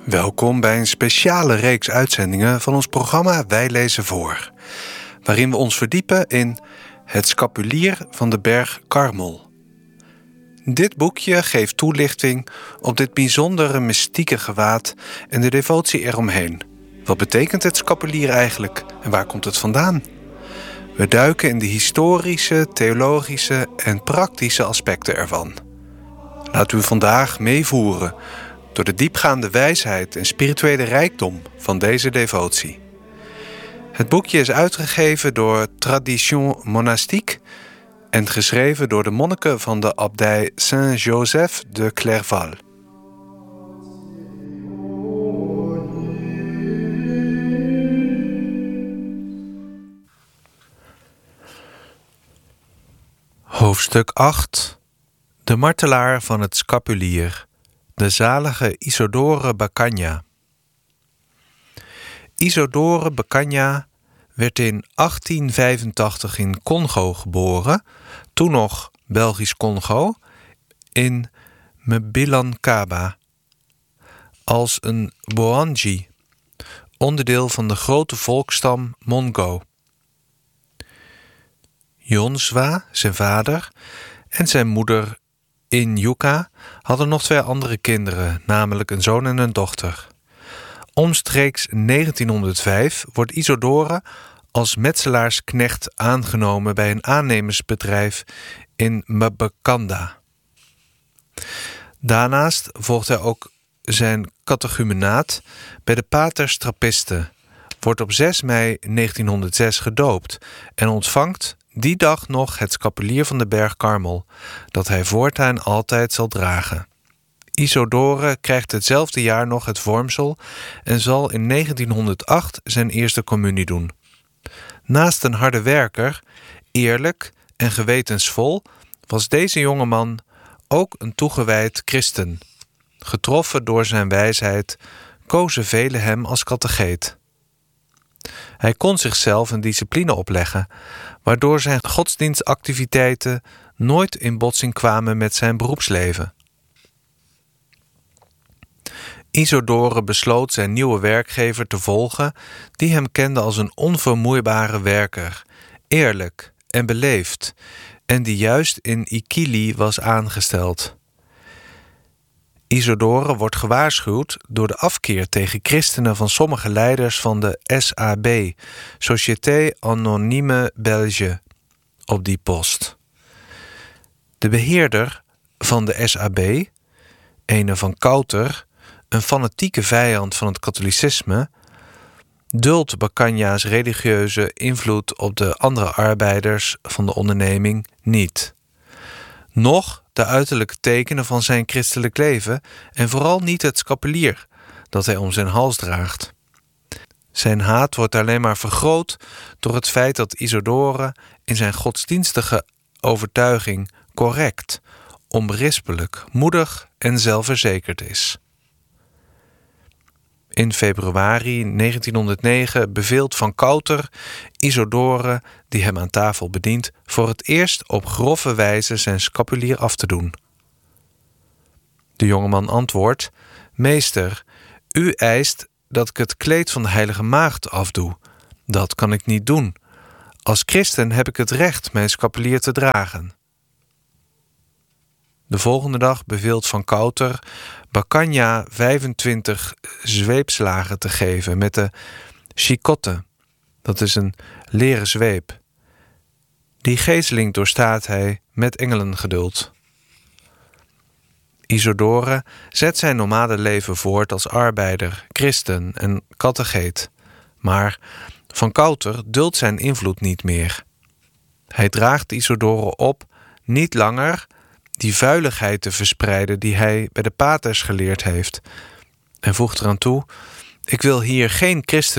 Welkom bij een speciale reeks uitzendingen van ons programma Wij lezen voor, waarin we ons verdiepen in Het Scapulier van de berg Karmel. Dit boekje geeft toelichting op dit bijzondere mystieke gewaad en de devotie eromheen. Wat betekent het scapulier eigenlijk en waar komt het vandaan? We duiken in de historische, theologische en praktische aspecten ervan. Laten we vandaag meevoeren door de diepgaande wijsheid en spirituele rijkdom van deze devotie. Het boekje is uitgegeven door Tradition Monastique en geschreven door de monniken van de abdij Saint-Joseph de Clairval. Hoofdstuk 8. De martelaar van het scapulier, de zalige Isidore Bacagna. Isidore Bacagna werd in 1885 in Congo geboren, toen nog Belgisch Congo, in Mbilankaba, als een Boanji, onderdeel van de grote volksstam Mongo. Jonswa, zijn vader, en zijn moeder Inyuka hadden nog 2 andere kinderen, namelijk een zoon en een dochter. Omstreeks 1905 wordt Isidore als metselaarsknecht aangenomen bij een aannemersbedrijf in Mbakanda. Daarnaast volgt hij ook zijn catechumenaat bij de paters Trappisten, wordt op 6 mei 1906 gedoopt en ontvangt die dag nog het scapulier van de berg Karmel, dat hij voortaan altijd zal dragen. Isidore krijgt hetzelfde jaar nog het vormsel en zal in 1908 zijn eerste communie doen. Naast een harde werker, eerlijk en gewetensvol, was deze jongeman ook een toegewijd christen. Getroffen door zijn wijsheid kozen velen hem als catecheet. Hij kon zichzelf een discipline opleggen, waardoor zijn godsdienstactiviteiten nooit in botsing kwamen met zijn beroepsleven. Isidore besloot zijn nieuwe werkgever te volgen, die hem kende als een onvermoeibare werker, eerlijk en beleefd, en die juist in Ikili was aangesteld. Isidore wordt gewaarschuwd door de afkeer tegen christenen van sommige leiders van de SAB, Société Anonyme Belge, op die post. De beheerder van de SAB, ene van Kouter, een fanatieke vijand van het katholicisme, duldt Bacagna's religieuze invloed op de andere arbeiders van de onderneming niet. Noch de uiterlijke tekenen van zijn christelijk leven en vooral niet het scapulier dat hij om zijn hals draagt. Zijn haat wordt alleen maar vergroot door het feit dat Isidore in zijn godsdienstige overtuiging correct, onberispelijk, moedig en zelfverzekerd is. In februari 1909 beveelt Van Kouter Isidore, die hem aan tafel bedient, voor het eerst op grove wijze zijn scapulier af te doen. De jongeman antwoordt: Meester, u eist dat ik het kleed van de heilige maagd afdoe. Dat kan ik niet doen. Als christen heb ik het recht mijn scapulier te dragen. De volgende dag beveelt Van Kouter Bacagna 25 zweepslagen te geven met de chicotte, dat is een leren zweep. Die geeseling doorstaat hij met engelengeduld. Isidore zet zijn normale leven voort als arbeider, christen en catecheet. Maar Van Kouter duldt zijn invloed niet meer. Hij draagt Isidore op niet langer die vuiligheid te verspreiden die hij bij de paters geleerd heeft, en voegt eraan toe: ik wil hier geen christen